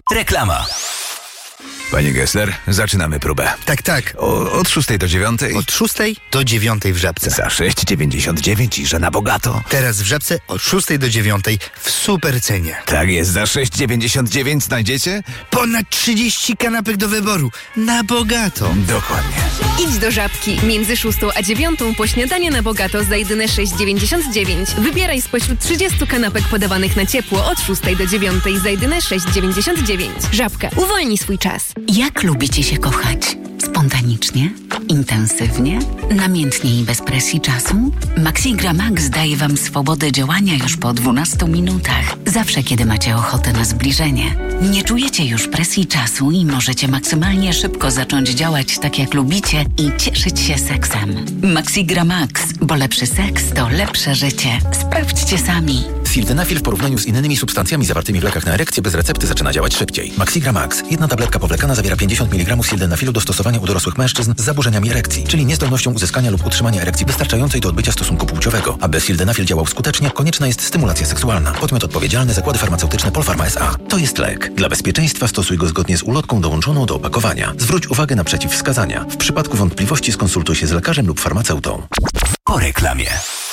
Reklama. Panie Gessler, zaczynamy próbę. Tak. Od 6 do 9. Od 6 do 9 w Żabce. Za 6,99 i że na bogato. Teraz w Żabce od 6 do 9 w super cenie. Tak jest, za 6,99 znajdziecie? Ponad 30 kanapek do wyboru. Na bogato. Dokładnie. Idź do Żabki. Między 6 a 9 po śniadanie na bogato za jedyne 6,99. Wybieraj spośród 30 kanapek podawanych na ciepło od 6 do 9 za jedyne 6,99. Żabka. Uwolnij swój czas. Jak lubicie się kochać? Spontanicznie? Intensywnie? Namiętnie i bez presji czasu? Maxigra Max daje Wam swobodę działania już po 12 minutach. Zawsze, kiedy macie ochotę na zbliżenie. Nie czujecie już presji czasu i możecie maksymalnie szybko zacząć działać tak, jak lubicie i cieszyć się seksem. Maxigra Max, bo lepszy seks to lepsze życie. Sprawdźcie sami. Sildenafil w porównaniu z innymi substancjami zawartymi w lekach na erekcję bez recepty zaczyna działać szybciej. Maxigra Max. Jedna tabletka powlekana zawiera 50 mg sildenafilu do stosowania u dorosłych mężczyzn z zaburzeniami erekcji, czyli niezdolnością uzyskania lub utrzymania erekcji wystarczającej do odbycia stosunku płciowego. Aby sildenafil działał skutecznie, konieczna jest stymulacja seksualna. Podmiot odpowiedzialny: Zakłady Farmaceutyczne Polpharma S.A. To jest lek. Dla bezpieczeństwa stosuj go zgodnie z ulotką dołączoną do opakowania. Zwróć uwagę na przeciwwskazania. W przypadku wątpliwości skonsultuj się z lekarzem lub farmaceutą. Po reklamie.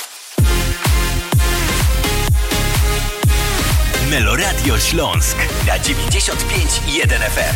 Meloradio Śląsk na 95,1 FM.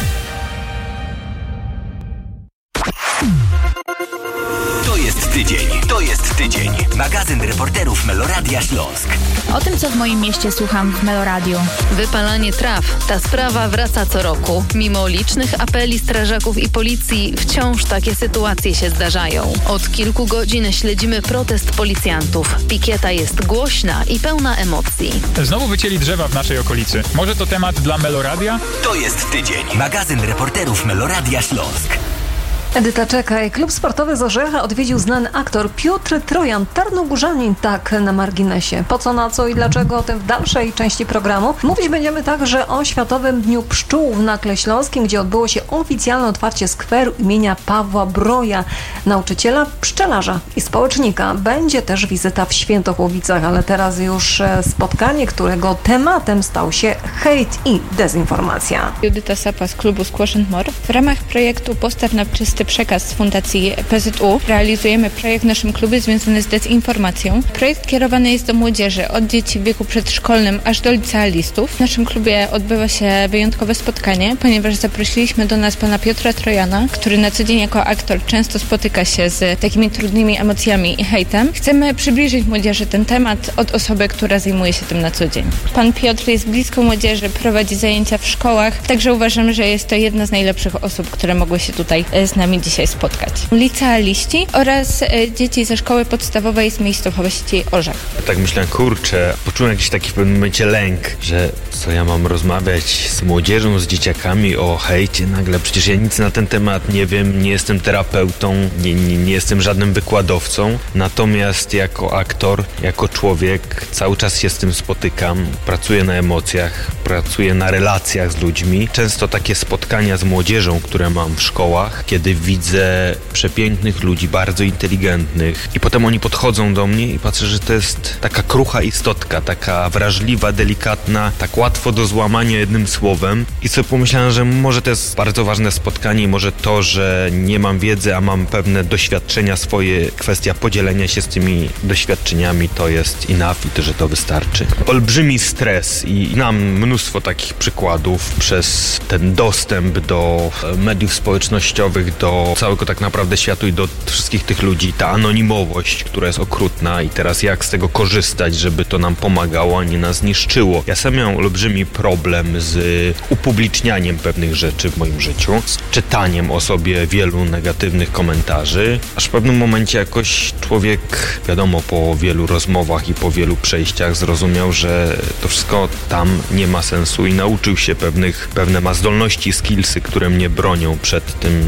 To jest tydzień. Magazyn reporterów Meloradia Śląsk. O tym, co w moim mieście słucham w Meloradiu. Wypalanie traw. Ta sprawa wraca co roku. Mimo licznych apeli strażaków i policji, wciąż takie sytuacje się zdarzają. Od kilku godzin śledzimy protest policjantów. Pikieta jest głośna i pełna emocji. Znowu wycięli drzewa w naszej okolicy. Może to temat dla Meloradia? To jest tydzień. Magazyn reporterów Meloradia Śląsk. Edyta Czekaj. Klub sportowy z Orzecha odwiedził znany aktor Piotr Trojan, Tarnogórzanin, tak na marginesie. Po co, na co i dlaczego, o tym w dalszej części programu. Mówić będziemy także o Światowym Dniu Pszczół w Nakle Śląskim, gdzie odbyło się oficjalne otwarcie skweru imienia Pawła Broja, nauczyciela, pszczelarza i społecznika. Będzie też wizyta w Świętochłowicach, ale teraz już spotkanie, którego tematem stał się hejt i dezinformacja. Judyta Sapa z klubu Squash & More. W ramach projektu Postaw na czysty przekaz z Fundacji PZU realizujemy projekt w naszym klubie związany z dezinformacją. Projekt kierowany jest do młodzieży, od dzieci w wieku przedszkolnym aż do licealistów. W naszym klubie odbywa się wyjątkowe spotkanie, ponieważ zaprosiliśmy do nas pana Piotra Trojana, który na co dzień jako aktor często spotyka się z takimi trudnymi emocjami i hejtem. Chcemy przybliżyć młodzieży ten temat od osoby, która zajmuje się tym na co dzień. Pan Piotr jest blisko młodzieży, prowadzi zajęcia w szkołach, także uważam, że jest to jedna z najlepszych osób, które mogły się tutaj z nami dzisiaj spotkać. Licealiści oraz dzieci ze szkoły podstawowej z miejscowości Orzech. Tak myślałem, kurczę, poczułem jakiś taki w pewnym momencie lęk, że co ja mam rozmawiać z młodzieżą, z dzieciakami o hejcie nagle, przecież ja nic na ten temat nie wiem, nie jestem terapeutą, nie jestem żadnym wykładowcą, natomiast jako aktor, jako człowiek cały czas się z tym spotykam, pracuję na emocjach, pracuję na relacjach z ludźmi. Często takie spotkania z młodzieżą, które mam w szkołach, kiedy widzę przepięknych ludzi, bardzo inteligentnych i potem oni podchodzą do mnie i patrzę, że to jest taka krucha istotka, taka wrażliwa, delikatna, tak łatwo do złamania jednym słowem i sobie pomyślałem, że może to jest bardzo ważne spotkanie i może to, że nie mam wiedzy, a mam pewne doświadczenia swoje, kwestia podzielenia się z tymi doświadczeniami to jest enough i to, że to wystarczy. Olbrzymi stres i znam mnóstwo takich przykładów przez ten dostęp do mediów społecznościowych, do całego tak naprawdę światu i do wszystkich tych ludzi, ta anonimowość, która jest okrutna i teraz jak z tego korzystać, żeby to nam pomagało, a nie nas niszczyło. Ja sam miałem olbrzymi problem z upublicznianiem pewnych rzeczy w moim życiu, z czytaniem o sobie wielu negatywnych komentarzy, aż w pewnym momencie jakoś człowiek, wiadomo, po wielu rozmowach i po wielu przejściach zrozumiał, że to wszystko tam nie ma sensu i nauczył się pewne ma zdolności, skillsy, które mnie bronią przed tym, żeby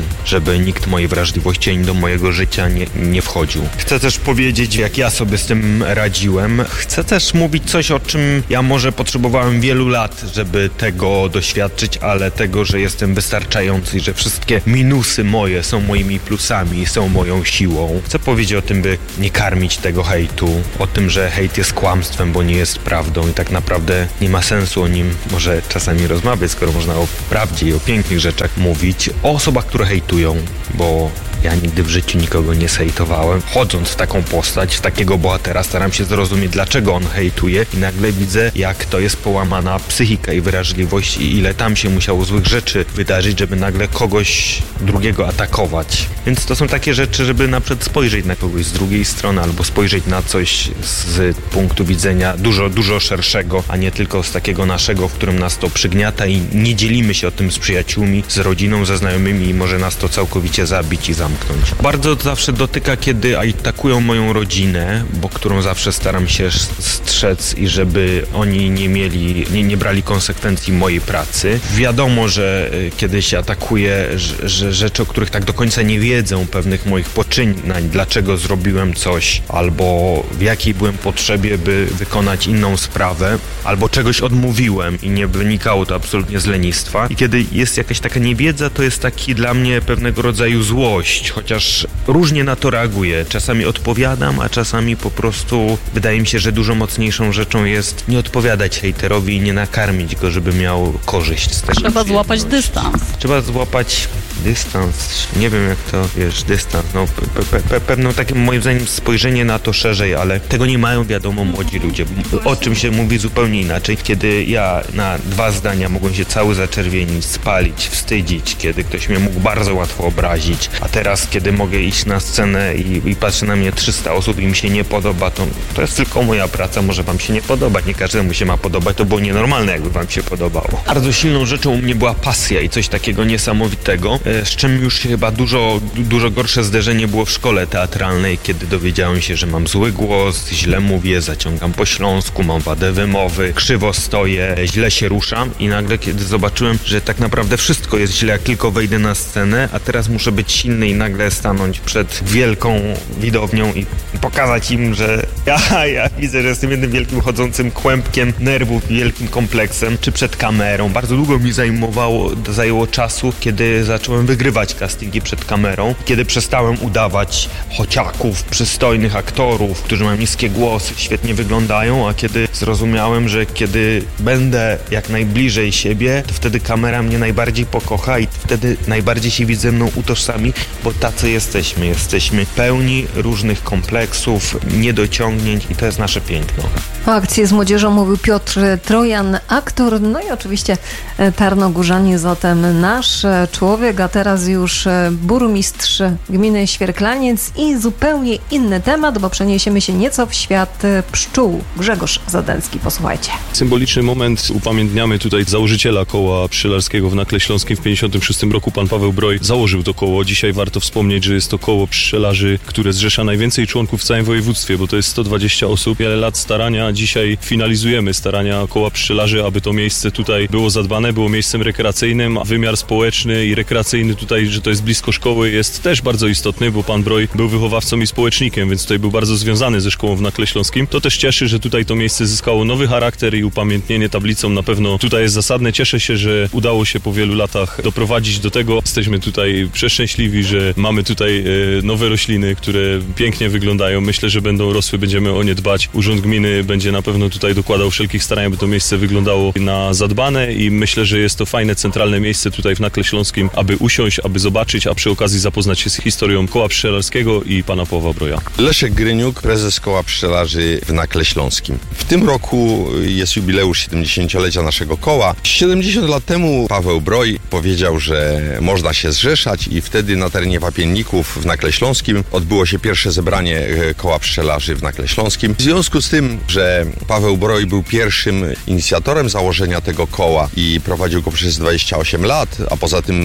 żeby nikt mojej wrażliwości ani do mojego życia nie wchodził. Chcę też powiedzieć, jak ja sobie z tym radziłem. Chcę też mówić coś, o czym ja może potrzebowałem wielu lat, żeby tego doświadczyć, ale tego, że jestem wystarczający i że wszystkie minusy moje są moimi plusami, są moją siłą. Chcę powiedzieć o tym, by nie karmić tego hejtu, o tym, że hejt jest kłamstwem, bo nie jest prawdą i tak naprawdę nie ma sensu o nim może czasami rozmawiać, skoro można o prawdzie i o pięknych rzeczach mówić, o osobach, które hejtują, bo ja nigdy w życiu nikogo nie zhejtowałem. Chodząc w taką postać, w takiego bohatera, staram się zrozumieć, dlaczego on hejtuje i nagle widzę, jak to jest połamana psychika i wrażliwość i ile tam się musiało złych rzeczy wydarzyć, żeby nagle kogoś drugiego atakować. Więc to są takie rzeczy, żeby na przykład spojrzeć na kogoś z drugiej strony albo spojrzeć na coś z punktu widzenia dużo szerszego, a nie tylko z takiego naszego, w którym nas to przygniata i nie dzielimy się o tym z przyjaciółmi, z rodziną, ze znajomymi i może nas to całkowicie zabić i zamknąć. Bardzo zawsze dotyka, kiedy atakują moją rodzinę, bo którą zawsze staram się strzec i żeby oni nie brali konsekwencji mojej pracy. Wiadomo, że kiedy się atakuje rzeczy, o których tak do końca nie wiedzą, pewnych moich poczynań, dlaczego zrobiłem coś, albo w jakiej byłem potrzebie, by wykonać inną sprawę, albo czegoś odmówiłem i nie wynikało to absolutnie z lenistwa. I kiedy jest jakaś taka niewiedza, to jest taki dla mnie pewnego rodzaju złość, chociaż różnie na to reaguję. Czasami odpowiadam, a czasami po prostu wydaje mi się, że dużo mocniejszą rzeczą jest nie odpowiadać hejterowi i nie nakarmić go, żeby miał korzyść z tego. Trzeba złapać dystans. Trzeba złapać dystans. Nie wiem, jak to, dystans. No, pewno takie moim zdaniem spojrzenie na to szerzej, ale tego nie mają, wiadomo, młodzi ludzie. O czym się mówi zupełnie inaczej. Kiedy ja na 2 zdania mogłem się cały zaczerwienić, spalić, wstydzić, kiedy ktoś mnie mógł bardzo łatwo obrazić, a teraz, kiedy mogę iść na scenę i patrzy na mnie 300 osób i mi się nie podoba, to jest tylko moja praca, może wam się nie podobać, nie każdemu się ma podobać, to było nienormalne, jakby wam się podobało. Bardzo silną rzeczą u mnie była pasja i coś takiego niesamowitego, z czym już chyba dużo gorsze zderzenie było w szkole teatralnej, kiedy dowiedziałem się, że mam zły głos, źle mówię, zaciągam po śląsku, mam wadę wymowy, krzywo stoję, źle się ruszam i nagle, kiedy zobaczyłem, że tak naprawdę wszystko jest źle, jak tylko wejdę na scenę, a teraz muszę być silny i nagle stanąć przed wielką widownią i pokazać im, że ja widzę, że jestem jednym wielkim chodzącym kłębkiem nerwów, wielkim kompleksem, czy przed kamerą. Bardzo długo mi zajęło czasu, kiedy zacząłem wygrywać castingi przed kamerą, kiedy przestałem udawać chociaków, przystojnych aktorów, którzy mają niskie głosy, świetnie wyglądają, a kiedy zrozumiałem, że kiedy będę jak najbliżej siebie, to wtedy kamera mnie najbardziej pokocha i wtedy najbardziej się widz ze mną utożsami, bo tacy jesteśmy pełni różnych kompleksów, niedociągnięć i to jest nasze piękno. O akcji z młodzieżą mówił Piotr Trojan, aktor, no i oczywiście Tarnogórzanin, zatem nasz człowiek, a teraz już burmistrz gminy Świerklaniec i zupełnie inny temat, bo przeniesiemy się nieco w świat pszczół. Grzegorz Zadelski, posłuchajcie. Symboliczny moment, upamiętniamy tutaj założyciela koła pszczelarskiego w Nakle Śląskim. W 1956 roku pan Paweł Broj założył to koło. Dzisiaj warto wspomnieć, że jest to koło pszczelarzy, które zrzesza najwięcej członków w całym województwie, bo to jest 120 osób. Wiele lat starania, dzisiaj finalizujemy starania koła pszczelarzy, aby to miejsce tutaj było zadbane, było miejscem rekreacyjnym, a wymiar społeczny i rekreacyjny tutaj, że to jest blisko szkoły, jest też bardzo istotny, bo pan Broj był wychowawcą i społecznikiem, więc tutaj był bardzo związany ze szkołą w Nakle Śląskim. To też cieszy, że tutaj to miejsce zyskało nowy charakter i upamiętnienie tablicą na pewno tutaj jest zasadne. Cieszę się, że udało się po wielu latach doprowadzić do tego. Jesteśmy tutaj przeszczęśliwi, że mamy tutaj nowe rośliny, które pięknie wyglądają. Myślę, że będą rosły, będziemy o nie dbać. Urząd Gminy będzie na pewno tutaj dokładał wszelkich starań, aby to miejsce wyglądało na zadbane i myślę, że jest to fajne, centralne miejsce tutaj w Nakle Śląskim, aby usiąść, aby zobaczyć, a przy okazji zapoznać się z historią koła pszczelarskiego i pana Pawła Broja. Leszek Gryniuk, prezes koła pszczelarzy w Nakle Śląskim. W tym roku jest jubileusz 70-lecia naszego koła. 70 lat temu Paweł Broj powiedział, że można się zrzeszać i wtedy na terenie Wapienników w Nakle Śląskim odbyło się pierwsze zebranie koła pszczelarzy w Nakle Śląskim. W związku z tym, że Paweł Broj był pierwszym inicjatorem założenia tego koła i prowadził go przez 28 lat, a poza tym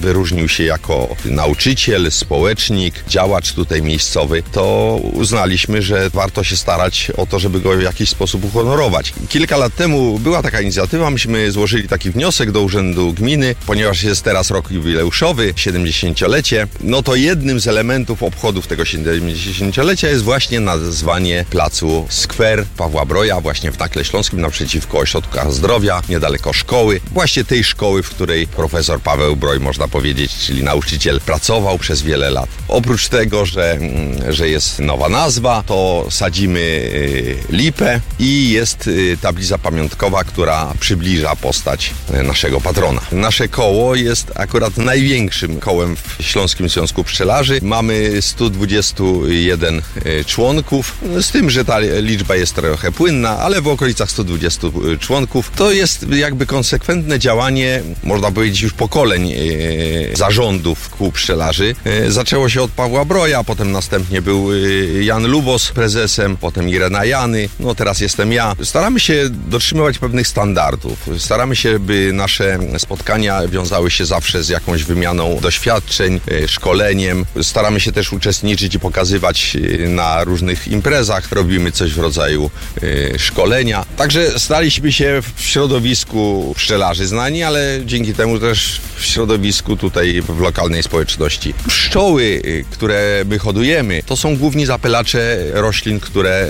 wyróżnił się jako nauczyciel, społecznik, działacz tutaj miejscowy, to uznaliśmy, że warto się starać o to, żeby go w jakiś sposób uhonorować. Kilka lat temu była taka inicjatywa, myśmy złożyli taki wniosek do Urzędu Gminy, ponieważ jest teraz rok jubileuszowy, 70-lecie, no to jednym z elementów obchodów tego 70-lecia jest właśnie nazwanie placu Skwer Pawła Broja, właśnie w Nakle Śląskim, naprzeciwko Ośrodka Zdrowia, niedaleko szkoły, właśnie tej szkoły, w której profesor Paweł Broj, można powiedzieć, czyli nauczyciel, pracował przez wiele lat. Oprócz tego, że jest nowa nazwa, to sadzimy lipę i jest tablica pamiątkowa, która przybliża postać naszego patrona. Nasze koło jest akurat największym kołem w Śląskim Związku Pszczelarzy. Mamy 121 członków, z tym, że ta liczba jest trochę płynna, ale w okolicach 120 członków. To jest jakby konsekwentne działanie, można powiedzieć, już pokoleń zarządów kół pszczelarzy. Zaczęło się od Pawła Broja, potem następnie był Jan Lubos prezesem, potem Irena Jany, no teraz jestem ja. Staramy się dotrzymywać pewnych standardów. Staramy się, by nasze spotkania wiązały się zawsze z jakąś wymianą doświadczeń, szkoleniem. Staramy się też uczestniczyć i pokazywać na różnych imprezach. Robimy coś w rodzaju szkolenia. Także staliśmy się w środowisku pszczelarzy znani, ale dzięki temu też w środowisku tutaj w lokalnej społeczności. Pszczoły, które my hodujemy, to są głównie zapylacze roślin,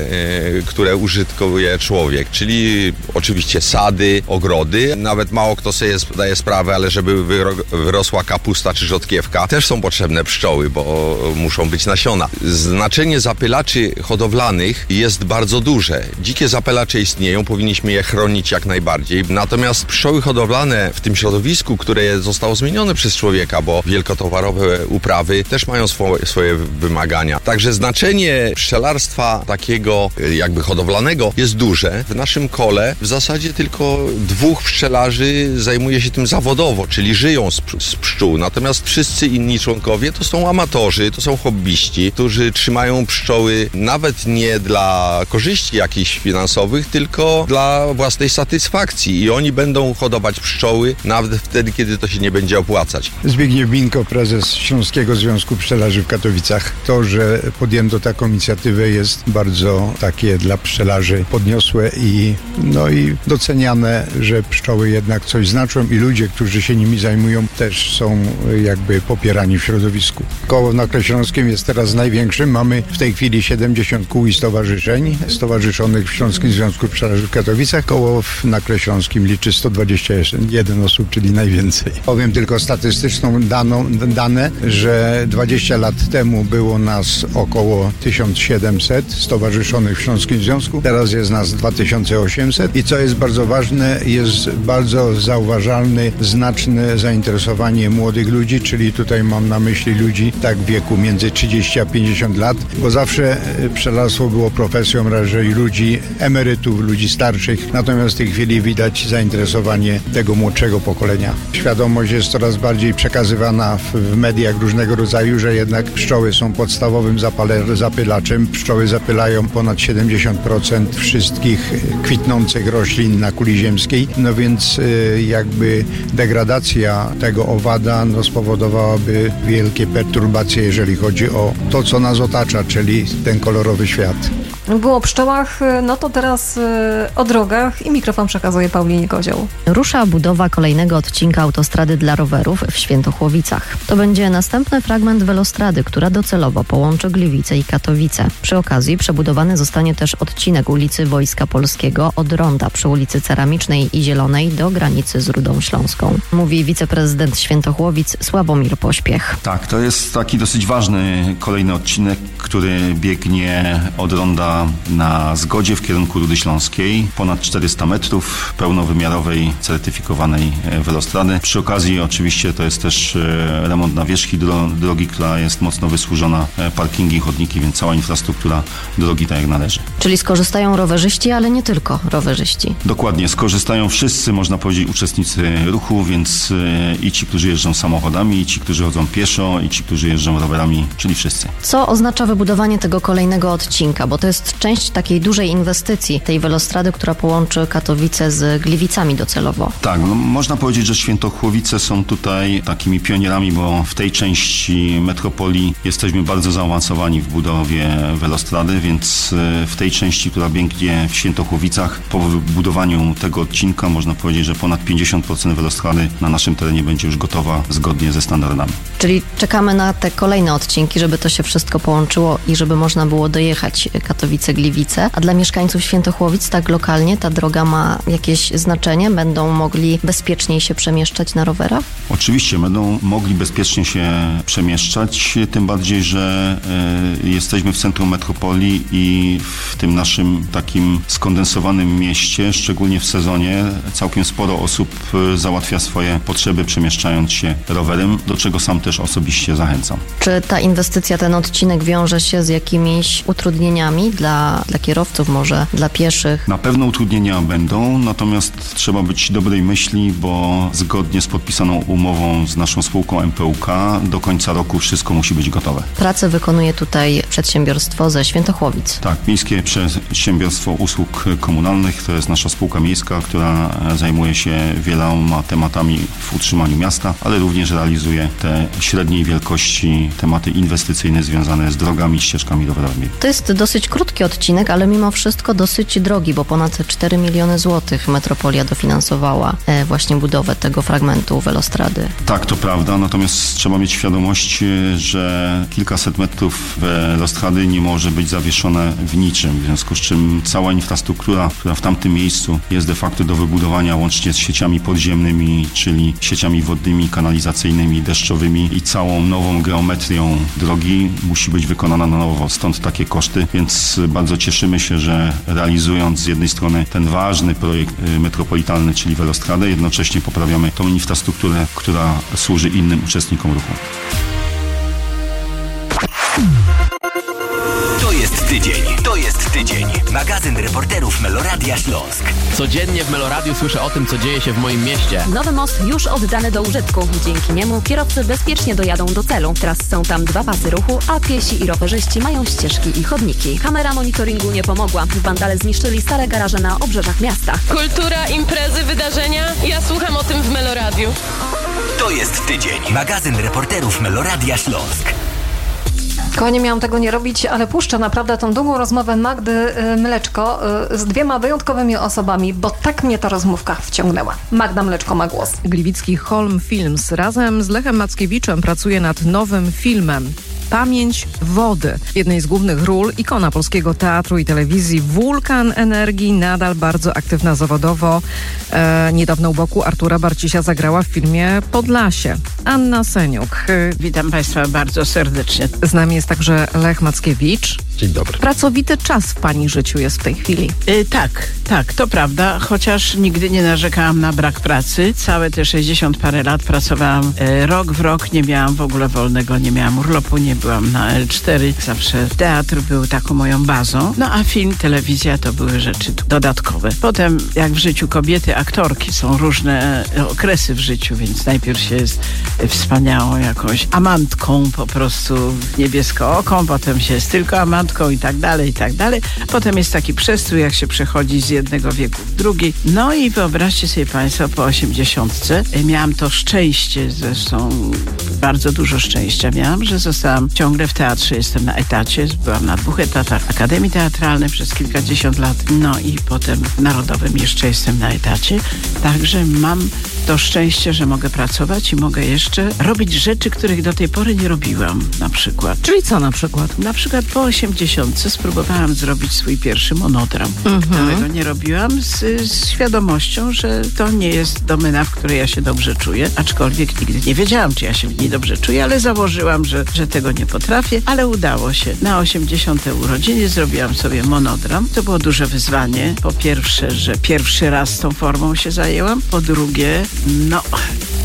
które użytkuje człowiek, czyli oczywiście sady, ogrody. Nawet mało kto sobie zdaje sprawę, ale żeby wyrosła kapusta czy rzodkiewka, też są potrzebne pszczoły, bo muszą być nasiona. Znaczenie zapylaczy hodowlanych jest bardzo duże. Dzikie zapylacze istnieją, powinniśmy je chronić jak najbardziej. Natomiast pszczoły hodowlane w tym środowisku, które zostało zmienione przez człowieka, bo wielkotowarowe uprawy też mają swoje wymagania. Także znaczenie pszczelarstwa takiego jakby hodowlanego jest duże. W naszym kole w zasadzie tylko 2 pszczelarzy zajmuje się tym zawodowo, czyli żyją z pszczół. Natomiast wszyscy inni członkowie to są amatorzy, to są hobbyści, którzy trzymają pszczoły nawet nie dla korzyści jakichś finansowych, tylko dla własnej satysfakcji i oni będą hodować pszczoły nawet wtedy, kiedy to się nie będzie opłacać. Zbigniew Binko, prezes Śląskiego Związku Pszczelarzy w Katowicach. To, że podjęto taką inicjatywę, jest bardzo takie dla pszczelarzy podniosłe i doceniane, że pszczoły jednak coś znaczą i ludzie, którzy się nimi zajmują, też są jakby popierani w środowisku. Koło w Nakle Śląskim jest teraz największym. Mamy w tej chwili 70 kół i stowarzyszeń stowarzyszonych w Śląskim Związku Pszczelarzy w Katowicach. Koło w Nakle Śląskim liczy 121 osób, czyli najwięcej. Powiem tylko statystyczną dane, że 20 lat temu było nas około 1700 stowarzyszonych w Śląskim Związku. Teraz jest nas 2800 i co jest bardzo ważne, jest bardzo zauważalne, znaczne zainteresowanie młodych ludzi, czyli tutaj mam na myśli ludzi tak w wieku między 30 a 50 lat, bo zawsze pszczelarstwo było profesją raczej ludzi emerytów, ludzi starszych, natomiast w tej chwili widać zainteresowanie tego młodszego pokolenia. Świadomość jest coraz bardziej przekazywana w mediach różnego rodzaju, że jednak pszczoły są podstawowym zapylaczem. Pszczoły zapylają ponad 70% wszystkich kwitnących roślin na kuli ziemskiej, no więc jakby degradacja tego owada spowodowałaby wielkie perturbacje, jeżeli chodzi o to, co nas otacza, czyli ten kolorowy świat. Było o pszczołach, no to teraz o drogach i mikrofon przekazuje Paulinie Kozioł. Rusza budowa kolejnego odcinka autostrady dla rowerów w Świętochłowicach. To będzie następny fragment welostrady, która docelowo połączy Gliwice i Katowice. Przy okazji przebudowany zostanie też odcinek ulicy Wojska Polskiego od ronda przy ulicy Ceramicznej i Zielonej do granicy z Rudą Śląską. Mówi wiceprezydent Świętochłowic Sławomir Pośpiech. Tak, to jest taki dosyć ważny kolejny odcinek, który biegnie od ronda na Zgodzie w kierunku Rudy Śląskiej. Ponad 400 metrów pełnowymiarowej, certyfikowanej welostrady. Przy okazji oczywiście to jest też remont nawierzchni drogi, która jest mocno wysłużona, parkingi, chodniki, więc cała infrastruktura drogi tak jak należy. Czyli skorzystają rowerzyści, ale nie tylko rowerzyści. Dokładnie, skorzystają wszyscy, można powiedzieć, uczestnicy ruchu, więc i ci, którzy jeżdżą samochodami, i ci, którzy chodzą pieszo, i ci, którzy jeżdżą rowerami, czyli wszyscy. Co oznacza wybudowanie tego kolejnego odcinka? Bo to jest jest część takiej dużej inwestycji, tej welostrady, która połączy Katowice z Gliwicami docelowo. Tak, no, można powiedzieć, że Świętochłowice są tutaj takimi pionierami, bo w tej części metropolii jesteśmy bardzo zaawansowani w budowie welostrady, więc w tej części, która biegnie w Świętochłowicach, po wybudowaniu tego odcinka można powiedzieć, że ponad 50% welostrady na naszym terenie będzie już gotowa zgodnie ze standardami. Czyli czekamy na te kolejne odcinki, żeby to się wszystko połączyło i żeby można było dojechać Katowice-Gliwice. A dla mieszkańców Świętochłowic tak lokalnie ta droga ma jakieś znaczenie? Będą mogli bezpieczniej się przemieszczać na rowerach? Oczywiście będą mogli bezpiecznie się przemieszczać, tym bardziej, że jesteśmy w centrum metropolii i w tym naszym takim skondensowanym mieście, szczególnie w sezonie, całkiem sporo osób załatwia swoje potrzeby przemieszczając się rowerem, do czego sam też osobiście zachęcam. Czy ta inwestycja, ten odcinek wiąże się z jakimiś utrudnieniami dla kierowców, może dla pieszych? Na pewno utrudnienia będą, natomiast trzeba być dobrej myśli, bo zgodnie z podpisaną umową z naszą spółką MPUK do końca roku wszystko musi być gotowe. Pracę wykonuje tutaj przedsiębiorstwo ze Świętochłowic. Tak, Miejskie Przedsiębiorstwo Usług Komunalnych to jest nasza spółka miejska, która zajmuje się wieloma tematami w utrzymaniu miasta, ale również realizuje te średniej wielkości tematy inwestycyjne związane z drogami, ścieżkami rowerowymi. To jest dosyć krótki odcinek, ale mimo wszystko dosyć drogi, bo ponad 4 miliony złotych metropolia dofinansowała właśnie budowę tego fragmentu welostrady. Tak, to prawda, natomiast trzeba mieć świadomość, że kilkaset metrów welostrady nie może być zawieszone w niczym, w związku z czym cała infrastruktura, która w tamtym miejscu jest de facto do wybudowania łącznie z sieciami podziemnymi, czyli sieciami wodnymi, kanalizacyjnymi, deszczowymi i całą nową geometrią drogi musi być wykonana na nowo. Stąd takie koszty, więc bardzo cieszymy się, że realizując z jednej strony ten ważny projekt metropolitalny, czyli welostradę, jednocześnie poprawiamy tą infrastrukturę, która służy innym uczestnikom ruchu. To jest tydzień. Magazyn reporterów Meloradia Śląsk. Codziennie w Meloradiu słyszę o tym, co dzieje się w moim mieście. Nowy most już oddany do użytku. Dzięki niemu kierowcy bezpiecznie dojadą do celu. Teraz są tam 2 pasy ruchu, a piesi i rowerzyści mają ścieżki i chodniki. Kamera monitoringu nie pomogła. Wandale zniszczyli stare garaże na obrzeżach miasta. Kultura, imprezy, wydarzenia. Ja słucham o tym w Meloradiu. To jest tydzień. Magazyn reporterów Meloradia Śląsk. Kochanie, miałam tego nie robić, ale puszczę naprawdę tą długą rozmowę Magdy Mleczko z 2 wyjątkowymi osobami, bo tak mnie ta rozmówka wciągnęła. Magda Mleczko ma głos. Gliwicki Holm Films razem z Lechem Mackiewiczem pracuje nad nowym filmem Pamięć wody. W jednej z głównych ról ikona polskiego teatru i telewizji, wulkan energii, nadal bardzo aktywna zawodowo. Niedawno u boku Artura Barcisia zagrała w filmie Podlasie. Anna Seniuk. Witam Państwa bardzo serdecznie. Z nami jest także Lech Mackiewicz. Dzień dobry. Pracowity czas w Pani życiu jest w tej chwili. Tak, to prawda, chociaż nigdy nie narzekałam na brak pracy. Całe te 60 parę lat pracowałam rok w rok, nie miałam w ogóle wolnego, nie miałam urlopu, nie byłam na L4. Zawsze teatr był taką moją bazą. No a film, telewizja to były rzeczy dodatkowe. Potem, jak w życiu kobiety, aktorki, są różne okresy w życiu, więc najpierw się jest wspaniałą jakąś amantką, po prostu niebieskooką, potem się jest tylko amantką i tak dalej, i tak dalej. Potem jest taki przestój, jak się przechodzi z jednego wieku w drugi. No i wyobraźcie sobie Państwo, po 80 miałam to szczęście, zresztą bardzo dużo szczęścia miałam, że zostałam ciągle w teatrze, jestem na etacie, byłam na 2 etatach Akademii Teatralnej przez kilkadziesiąt lat, no i potem w Narodowym jeszcze jestem na etacie, także mam to szczęście, że mogę pracować i mogę jeszcze robić rzeczy, których do tej pory nie robiłam, na przykład. Czyli co na przykład? Na przykład po 80 spróbowałam zrobić swój pierwszy monodram, którego nie robiłam z świadomością, że to nie jest domena, w której ja się dobrze czuję, aczkolwiek nigdy nie wiedziałam, czy ja się w niej dobrze czuję, ale założyłam, że tego nie potrafię, ale udało się. Na 80. urodziny zrobiłam sobie monodram. To było duże wyzwanie. Po pierwsze, że pierwszy raz tą formą się zajęłam. Po drugie,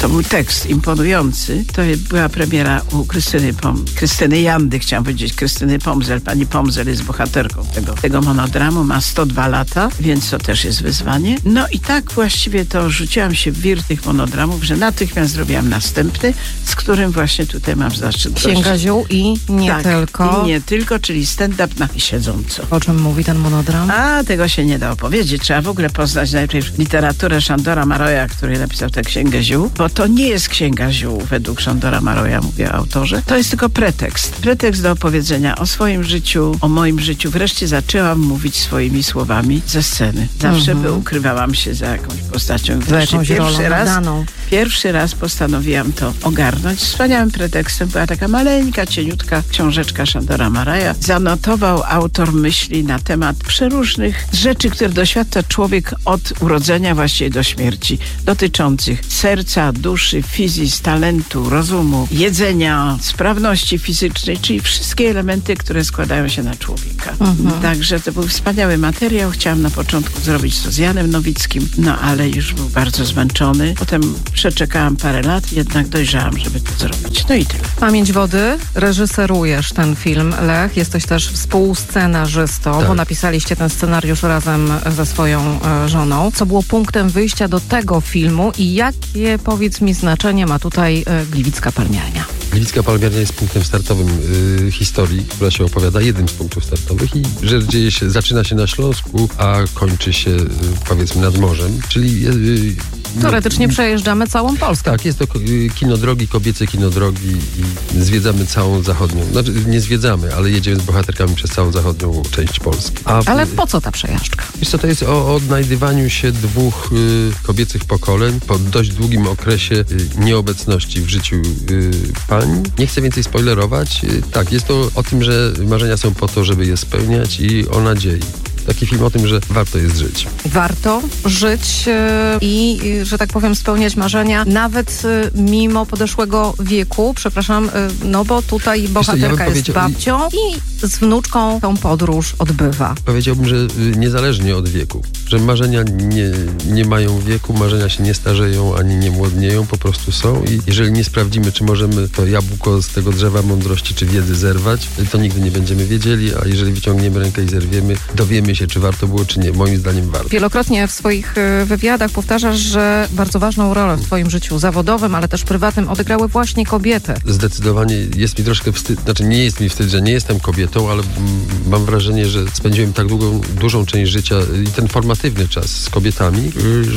to był tekst imponujący. To była premiera u Krystyny Jandy, chciałam powiedzieć, Krystyny Pomzel. Pani Pomzel jest bohaterką tego monodramu, ma 102 lata, więc to też jest wyzwanie. No i tak właściwie to rzuciłam się w wir tych monodramów, że natychmiast zrobiłam następny, z którym właśnie tutaj mam zaszczyt. Księga Ziół i nie tylko. I nie tylko, czyli stand-up na siedząco. O czym mówi ten monodram? A, tego się nie da opowiedzieć. Trzeba w ogóle poznać najpierw literaturę Szandora Maroja, który napisał tę Księgę Ziół, bo to nie jest Księga Ziół według Szandora Maroja, mówię o autorze. To jest tylko pretekst. Pretekst do opowiedzenia o swoim życiu, o moim życiu. Wreszcie zaczęłam mówić swoimi słowami ze sceny. Zawsze ukrywałam się za jakąś postacią. Za jakąś rolą nadaną. Pierwszy raz postanowiłam to ogarnąć. Wspaniałym pretekstem była taka maleńka, cieniutka książeczka Szandora Maroja. Zanotował autor myśli na temat przeróżnych rzeczy, które doświadcza człowiek od urodzenia właściwie do śmierci, dotyczących serca, duszy, fizis, talentu, rozumu, jedzenia, sprawności fizycznej, czyli wszystkie elementy, które składają się na człowieka. Także to był wspaniały materiał. Chciałam na początku zrobić to z Janem Nowickim, no ale już był bardzo zmęczony. Potem przeczekałam parę lat, jednak dojrzałam, żeby to zrobić. No i tyle. Pamięć wody. Reżyserujesz ten film, Lech. Jesteś też współscenarzystą, bo napisaliście ten scenariusz razem ze swoją żoną. Co było punktem wyjścia do tego filmu i jakie, powiedz mi, znaczenie ma tutaj Gliwicka Palmiarnia? Gliwicka Palmiarnia jest punktem startowym historii, która się opowiada, jednym z punktów startowych i rzecz zaczyna się na Śląsku, a kończy się powiedzmy nad morzem, czyli teoretycznie przejeżdżamy całą Polskę. Tak, jest to kinodrogi, kobiece kinodrogi i zwiedzamy całą zachodnią. Znaczy nie zwiedzamy, ale jedziemy z bohaterkami przez całą zachodnią część Polski. Ale po co ta przejażdżka? Wiesz co, to jest o odnajdywaniu się dwóch kobiecych pokoleń po dość długim okresie nieobecności w życiu pań. Nie chcę więcej spoilerować. Tak, jest to o tym, że marzenia są po to, żeby je spełniać i o nadziei. Taki film o tym, że warto jest żyć. Warto żyć i, że tak powiem, spełniać marzenia, nawet mimo podeszłego wieku. Przepraszam, no bo tutaj bohaterka jest babcią i z wnuczką tą podróż odbywa. Powiedziałbym, że niezależnie od wieku. Że marzenia nie mają wieku, marzenia się nie starzeją, ani nie młodnieją, po prostu są i jeżeli nie sprawdzimy, czy możemy to jabłko z tego drzewa mądrości czy wiedzy zerwać, to nigdy nie będziemy wiedzieli, a jeżeli wyciągniemy rękę i zerwiemy, dowiemy się, czy warto było, czy nie. Moim zdaniem warto. Wielokrotnie w swoich wywiadach powtarzasz, że bardzo ważną rolę w twoim życiu zawodowym, ale też prywatnym odegrały właśnie kobiety. Zdecydowanie jest mi troszkę wstyd, znaczy nie jest mi wstyd, że nie jestem kobietą, ale mam wrażenie, że spędziłem tak dużą część życia i ten formatywny czas z kobietami,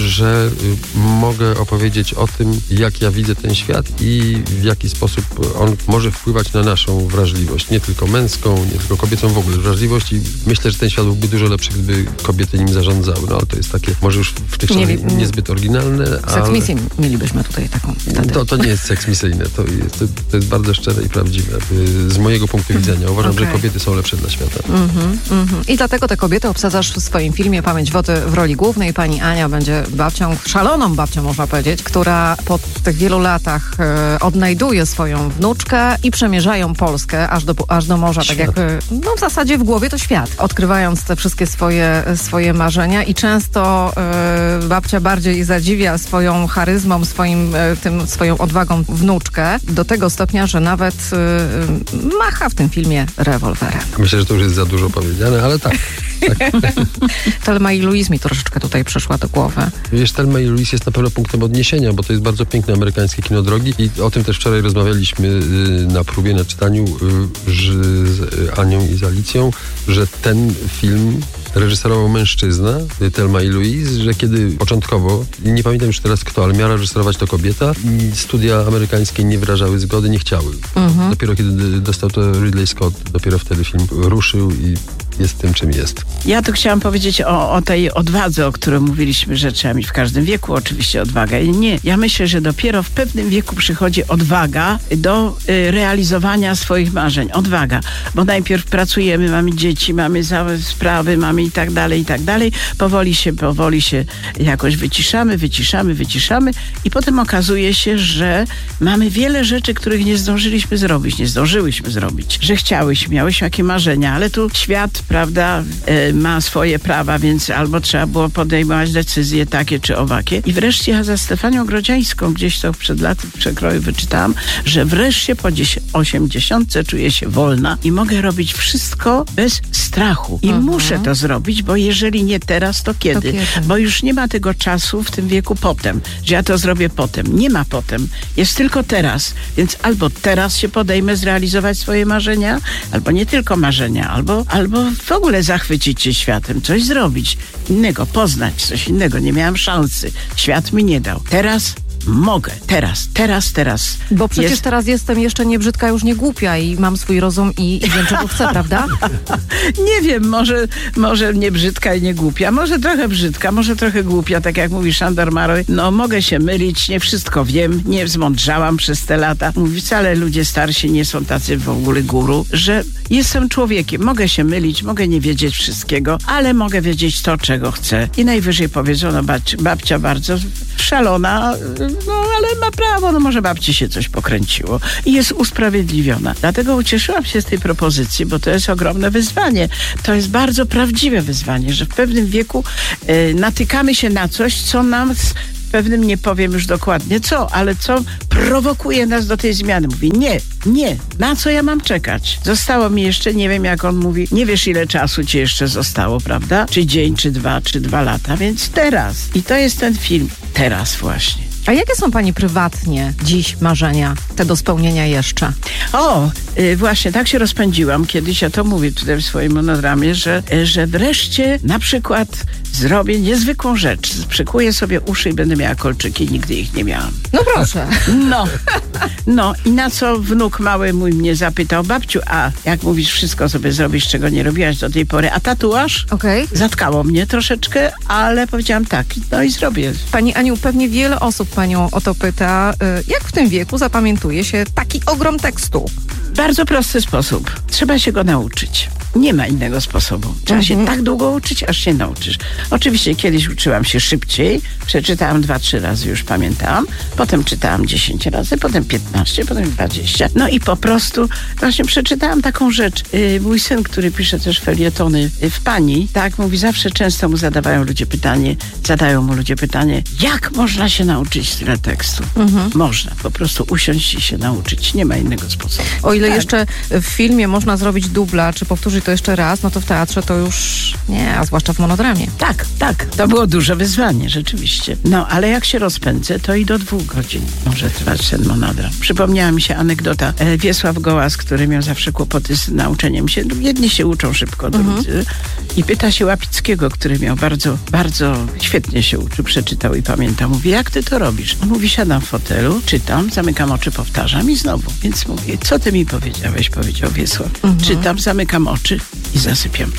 że mogę opowiedzieć o tym, jak ja widzę ten świat i w jaki sposób on może wpływać na naszą wrażliwość. Nie tylko męską, nie tylko kobiecą, w ogóle wrażliwość i myślę, że ten świat byłby dużo lepszy, gdyby kobiety nim zarządzały. No ale to jest takie, może już w tych czasach niezbyt oryginalne, Seksmisję mielibyśmy tutaj taką wtedy. To nie jest seksmisyjne, to jest bardzo szczere i prawdziwe. Z mojego punktu widzenia uważam, że kobiety są lepsze dla świata. I dlatego te kobiety obsadzasz w swoim filmie Pamięć wody w roli głównej. Pani Ania będzie babcią, szaloną babcią można powiedzieć, która po tych wielu latach odnajduje swoją wnuczkę i przemierzają Polskę aż do morza, świat. Tak jak w zasadzie w głowie to świat. Odkrywając te wszystkie swoje marzenia i często babcia bardziej zadziwia swoją charyzmą, swoją odwagą wnuczkę do tego stopnia, że nawet macha w tym filmie rewolwerem. Myślę, że to już jest za dużo powiedziane, ale tak. Thelma i Louise mi troszeczkę tutaj przyszła do głowy. Wiesz, Thelma i Louise jest na pewno punktem odniesienia, bo to jest bardzo piękne amerykańskie kino drogi i o tym też wczoraj rozmawialiśmy na próbie, na czytaniu z Anią i z Alicją, że ten film reżyserował mężczyzna, Thelma i Louise, że kiedy początkowo, nie pamiętam już teraz kto, ale miała reżyserować to kobieta i studia amerykańskie nie wyrażały zgody, nie chciały. Dopiero kiedy dostał to Ridley Scott, dopiero wtedy film ruszył i jest tym, czym jest. Ja tu chciałam powiedzieć o tej odwadze, o której mówiliśmy, że trzeba mieć w każdym wieku oczywiście odwagę. Nie, ja myślę, że dopiero w pewnym wieku przychodzi odwaga do realizowania swoich marzeń. Odwaga, bo najpierw pracujemy, mamy dzieci, mamy sprawy, mamy i tak dalej. Powoli się jakoś wyciszamy i potem okazuje się, że mamy wiele rzeczy, których nie zdążyłyśmy zrobić, że miałyśmy jakie marzenia, ale tu świat prawda, ma swoje prawa, więc albo trzeba było podejmować decyzje takie czy owakie. I wreszcie ja za Stefanią Grodziańską gdzieś to przed laty w przekroju wyczytałam, że wreszcie po 80 czuję się wolna i mogę robić wszystko bez strachu. I muszę to zrobić, bo jeżeli nie teraz, to kiedy? Bo już nie ma tego czasu w tym wieku potem, że ja to zrobię potem. Nie ma potem. Jest tylko teraz. Więc albo teraz się podejmę zrealizować swoje marzenia, albo nie tylko marzenia, albo w ogóle zachwycić się światem, coś zrobić innego, poznać coś innego. Nie miałam szansy. Świat mi nie dał. Teraz mogę. Teraz. Bo przecież teraz jestem jeszcze nie brzydka, już nie głupia i mam swój rozum i wiem, czego chcę, prawda? Nie wiem, może nie brzydka i nie głupia, może trochę brzydka, może trochę głupia, tak jak mówi Szandor Maroj. No, mogę się mylić, nie wszystko wiem, nie zmądrzałam przez te lata. Mówi, wcale ludzie starsi nie są tacy w ogóle guru, że jestem człowiekiem, mogę się mylić, mogę nie wiedzieć wszystkiego, ale mogę wiedzieć to, czego chcę. I najwyżej powiedzą, no babcia bardzo szalona, no ale ma prawo, no może babci się coś pokręciło i jest usprawiedliwiona. Dlatego ucieszyłam się z tej propozycji, bo to jest ogromne wyzwanie. To jest bardzo prawdziwe wyzwanie, że w pewnym wieku natykamy się na coś, co nam pewnym, nie powiem już dokładnie co, ale co prowokuje nas do tej zmiany. Mówi, nie, na co ja mam czekać? Zostało mi jeszcze, nie wiem jak on mówi, nie wiesz ile czasu ci jeszcze zostało, prawda? Czy dzień, czy 2 lata, więc teraz. I to jest ten film. Teraz właśnie. A jakie są pani prywatnie dziś marzenia, te do spełnienia jeszcze? Właśnie tak się rozpędziłam. Kiedyś ja to mówię tutaj w swoim monodramie, że wreszcie na przykład zrobię niezwykłą rzecz. Przykuję sobie uszy i będę miała kolczyki. Nigdy ich nie miałam. No proszę. No i na co wnuk mały mój mnie zapytał, babciu, a jak mówisz, wszystko sobie zrobisz, czego nie robiłaś do tej pory, a tatuaż? Zatkało mnie troszeczkę, ale powiedziałam tak, no i zrobię. Pani Aniu, pewnie wiele osób panią o to pyta, jak w tym wieku zapamiętuje się taki ogrom tekstu? Bardzo prosty sposób. Trzeba się go nauczyć. Nie ma innego sposobu. Trzeba się tak długo uczyć, aż się nauczysz. Oczywiście kiedyś uczyłam się szybciej. Przeczytałam 2-3 razy, już pamiętałam. Potem czytałam 10 razy, potem 15, potem 20. No i po prostu właśnie przeczytałam taką rzecz. Mój syn, który pisze też felietony w Pani, tak mówi, zawsze często mu zadają mu ludzie pytanie, jak można się nauczyć tyle tekstu? Można po prostu usiąść i się nauczyć. Nie ma innego sposobu. O ile jeszcze w filmie można zrobić dubla, czy powtórzyć to jeszcze raz, no to w teatrze to już nie, a zwłaszcza w monodramie. Tak. To było duże wyzwanie, rzeczywiście. No, ale jak się rozpędzę, to i do 2 godzin może trwać ten monodram. Przypomniała mi się anegdota. Wiesław Gołas, który miał zawsze kłopoty z nauczeniem się. Jedni się uczą szybko, drudzy. I pyta się Łapickiego, który miał bardzo, bardzo świetnie się uczył, przeczytał i pamięta. Mówi, jak ty to robisz? On mówi, siadam w fotelu, czytam, zamykam oczy, powtarzam i znowu. Więc mówię, co ty mi powiedziałeś? Powiedział Wiesław. Czytam, zamykam oczy i zasypiam.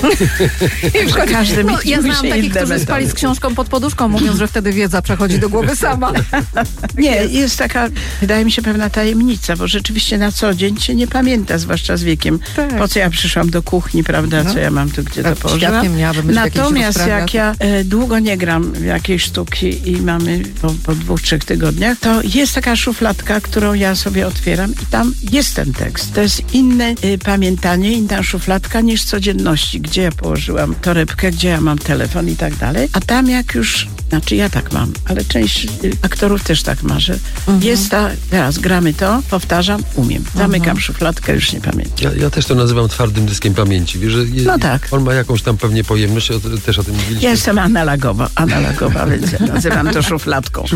Każdy ja znam takich, którzy spali z książką pod poduszką, mówiąc, że wtedy wiedza przechodzi do głowy sama. Nie, jest taka, wydaje mi się, pewna tajemnica, bo rzeczywiście na co dzień się nie pamięta, zwłaszcza z wiekiem. Tak. Po co ja przyszłam do kuchni, prawda, co ja mam tu, gdzie to położyłam. Natomiast jak ja długo nie gram w jakiejś sztuki i mamy po 2-3 tygodniach, to jest taka szufladka, którą ja sobie otwieram i tam jest ten tekst. To jest inne pamiętanie, inna szufladka niż codzienności, gdzie ja położyłam torebkę, gdzie ja mam telefon i tak dalej. A tam jak już, znaczy ja tak mam, ale część aktorów też tak ma, że jest teraz gramy to, powtarzam, umiem. Zamykam szufladkę, już nie pamiętam. Ja też to nazywam twardym dyskiem pamięci. Wiesz, że on ma jakąś tam pewnie pojemność, też o tym mówiliśmy. Ja jestem analogowa, więc ja nazywam to szufladką.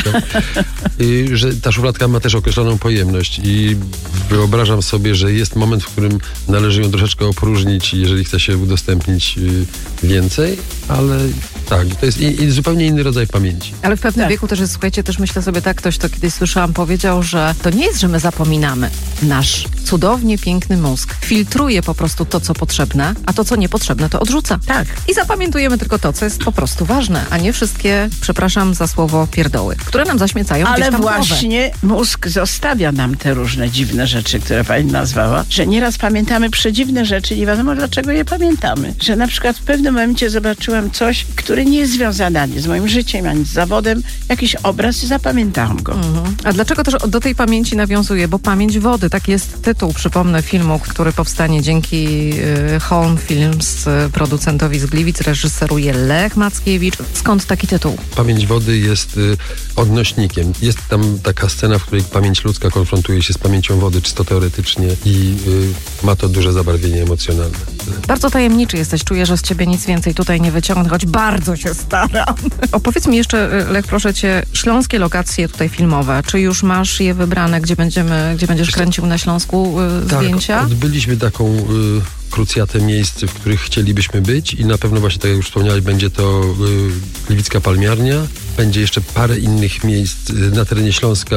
Że ta szufladka ma też określoną pojemność i wyobrażam sobie, że jest moment, w którym należy ją troszeczkę opróżnić, jeżeli chce się udostępnić więcej, ale tak, to jest zupełnie inny rodzaj pamięci. Ale w pewnym wieku też jest, słuchajcie, też myślę sobie tak, ktoś to kiedyś słyszałam, powiedział, że to nie jest, że my zapominamy. Nasz cudownie piękny mózg filtruje po prostu to, co potrzebne, a to, co niepotrzebne, to odrzuca. Tak. I zapamiętujemy tylko to, co jest po prostu ważne, a nie wszystkie, przepraszam za słowo, pierdoły, które nam zaśmiecają gdzieś tam głowę. Ale właśnie mózg zostawia nam te różne dziwne rzeczy, które pani nazwała, że nieraz pamiętamy przedziwne rzeczy, nie wiadomo dlaczego je pamiętamy. Że na przykład w pewnym momencie zobaczyłam coś, który nie jest związany ani z moim życiem, ani z zawodem. Jakiś obraz i zapamiętałam go. A dlaczego też do tej pamięci nawiązuje? Bo Pamięć wody, tak jest tytuł, przypomnę, filmu, który powstanie dzięki Home Films, producentowi z Gliwic, reżyseruje Lech Mackiewicz. Skąd taki tytuł? Pamięć wody jest odnośnikiem. Jest tam taka scena, w której pamięć ludzka konfrontuje się z pamięcią wody, czysto teoretycznie i ma to duże zabarwienie emocjonalne. Bardzo tajemniczy jesteś. Czuję, że z ciebie nic więcej tutaj nie wyciągnę, choć bardzo się staram. Opowiedz mi jeszcze, Lech, proszę cię, śląskie lokacje tutaj filmowe. Czy już masz je wybrane, gdzie będziesz kręcił na Śląsku zdjęcia? Tak, odbyliśmy taką krucjatę miejsc, w których chcielibyśmy być i na pewno właśnie, tak jak już wspomniałeś, będzie to Gliwicka Palmiarnia. Będzie jeszcze parę innych miejsc na terenie Śląska,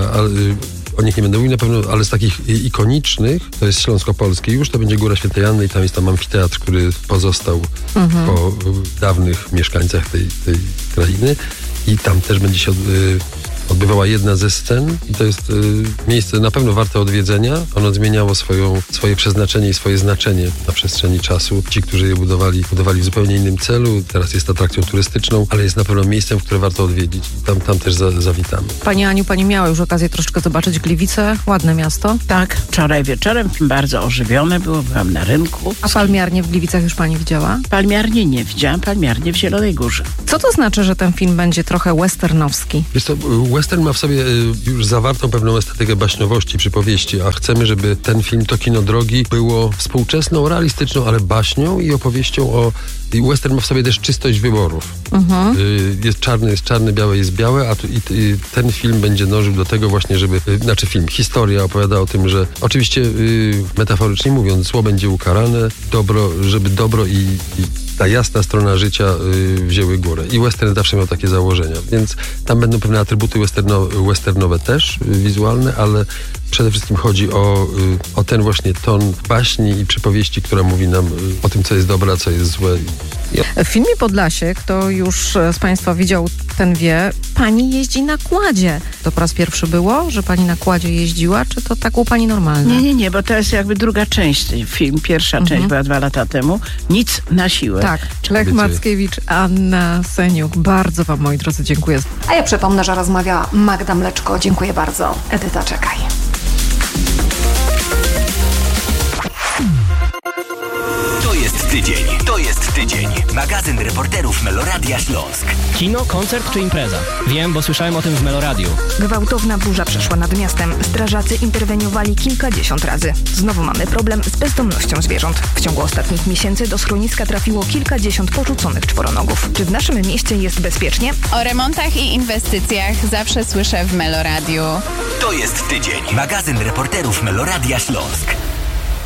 o nich nie będę mówił na pewno, ale z takich ikonicznych, to jest Śląsko-Polskie już, to będzie Góra Świętej Anny i tam jest tam amfiteatr, który pozostał po dawnych mieszkańcach tej krainy i tam też będzie się odbywała jedna ze scen i to jest miejsce na pewno warte odwiedzenia. Ono zmieniało swoje przeznaczenie i swoje znaczenie na przestrzeni czasu. Ci, którzy je budowali w zupełnie innym celu. Teraz jest atrakcją turystyczną, ale jest na pewno miejscem, które warto odwiedzić. Tam też zawitamy. Pani Aniu, pani miała już okazję troszeczkę zobaczyć Gliwice. Ładne miasto. Tak, wczoraj wieczorem bardzo ożywione było, byłam na rynku. A palmiarnię w Gliwicach już pani widziała? Palmiarnię nie widziałam, palmiarnię w Zielonej Górze. Co to znaczy, że ten film będzie trochę westernowski? Jest to western ma w sobie już zawartą pewną estetykę baśniowości, przypowieści, a chcemy, żeby ten film, to kino drogi, było współczesną, realistyczną, ale baśnią i opowieścią o... I western ma w sobie też czystość wyborów. Jest czarny, białe jest białe, a ten film będzie dążył do tego właśnie, żeby... historia opowiada o tym, że oczywiście metaforycznie mówiąc, zło będzie ukarane, żeby dobro i ta jasna strona życia wzięły górę. I western zawsze miał takie założenia, więc tam będą pewne atrybuty westernowe też, wizualne, ale przede wszystkim chodzi o ten właśnie ton baśni i przypowieści, która mówi nam o tym, co jest dobre, a co jest złe. W filmie Podlasie, kto już z państwa widział, ten wie, pani jeździ na kładzie. To po raz pierwszy było, że pani na kładzie jeździła, czy to tak u pani normalne? Nie, bo to jest jakby druga część film. Pierwsza część była 2 lata temu. Nic na siłę. Tak. Lech Mackiewicz, Anna Seniuk. Bardzo wam, moi drodzy, dziękuję. A ja przypomnę, że rozmawiała Magda Mleczko. Dziękuję bardzo. Edyta, czekaj. To jest tydzień. Magazyn reporterów Meloradia Śląsk. Kino, koncert czy impreza? Wiem, bo słyszałem o tym w Meloradiu. Gwałtowna burza przeszła nad miastem. Strażacy interweniowali kilkadziesiąt razy. Znowu mamy problem z bezdomnością zwierząt. W ciągu ostatnich miesięcy do schroniska trafiło kilkadziesiąt porzuconych czworonogów. Czy w naszym mieście jest bezpiecznie? O remontach i inwestycjach zawsze słyszę w Meloradiu. To jest tydzień. Magazyn reporterów Meloradia Śląsk.